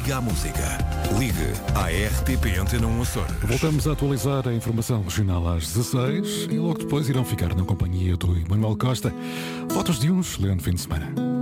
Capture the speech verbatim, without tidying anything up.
Liga à Música. Ligue à R T P Antena um Açores. Voltamos a atualizar a informação regional às dezasseis e logo depois irão ficar na companhia do Emanuel Costa. Votos de um excelente fim de semana.